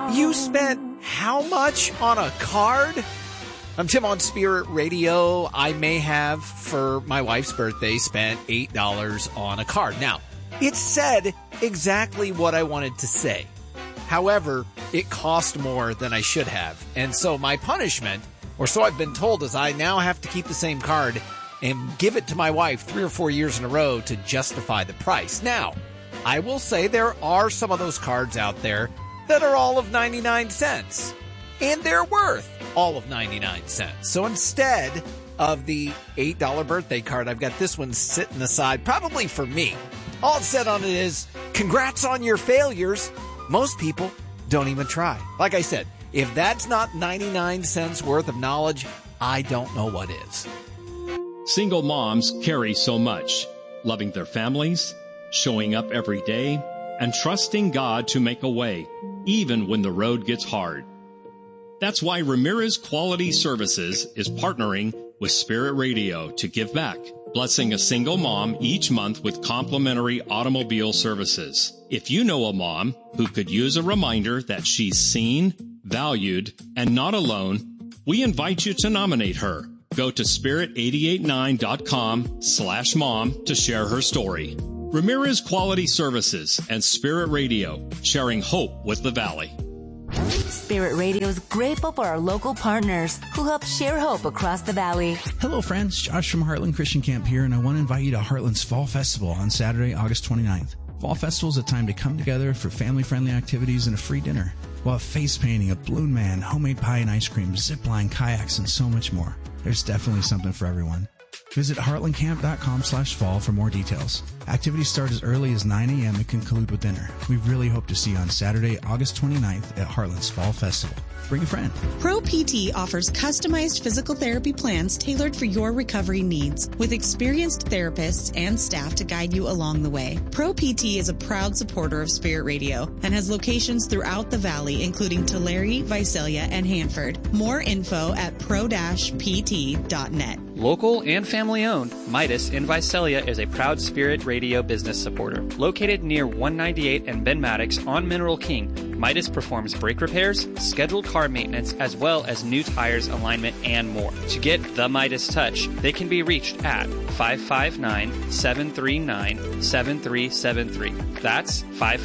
You spent how much on a card? I'm Tim on Spirit Radio. I may have, for my wife's birthday, spent $8 on a card. Now, it said exactly what I wanted to say. However, it cost more than I should have. And so my punishment, or so I've been told, is I now have to keep the same card and give it to my wife 3 or 4 years in a row to justify the price. Now, I will say there are some of those cards out there that are all of 99 cents. And they're worth all of 99 cents. So instead of the $8 birthday card, I've got this one sitting aside, probably for me. All it said on it is, congrats on your failures. Most people don't even try. Like I said, if that's not 99 cents worth of knowledge, I don't know what is. Single moms carry so much, loving their families, showing up every day, and trusting God to make a way, even when the road gets hard. That's why Ramirez Quality Services is partnering with Spirit Radio to give back, blessing a single mom each month with complimentary automobile services. If you know a mom who could use a reminder that she's seen, valued, and not alone, we invite you to nominate her. Go to spirit889.com/mom to share her story. Ramirez Quality Services and Spirit Radio, sharing hope with the Valley. Spirit Radio is grateful for our local partners who help share hope across the Valley. Hello, friends. Josh from Heartland Christian Camp here, and I want to invite you to Heartland's Fall Festival on Saturday, August 29th. Fall Festival is a time to come together for family-friendly activities and a free dinner. We'll have face painting, a balloon man, homemade pie and ice cream, zip line, kayaks, and so much more. There's definitely something for everyone. Visit heartlandcamp.com/fall for more details. Activities start as early as 9 a.m. and conclude with dinner. We really hope to see you on Saturday, August 29th at Heartland's Fall Festival. Bring a friend. Pro PT offers customized physical therapy plans tailored for your recovery needs, with experienced therapists and staff to guide you along the way. Pro PT is a proud supporter of Spirit Radio and has locations throughout the Valley, including Tulare, Visalia, and Hanford. More info at pro-pt.net. Local and family-owned, Midas in Visalia is a proud Spirit Radio business supporter. Located near 198 and Ben Maddox on Mineral King, Midas performs brake repairs, scheduled car maintenance, as well as new tires, alignment, and more. To get the Midas touch, they can be reached at 559-739-7373. That's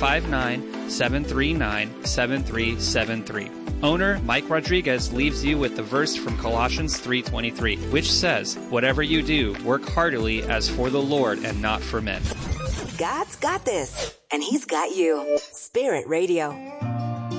559-739-7373. Owner Mike Rodriguez leaves you with the verse from Colossians 3:23, which says, "Whatever you do, work heartily as for the Lord and not for men." God's got this, and He's got you. Spirit Radio.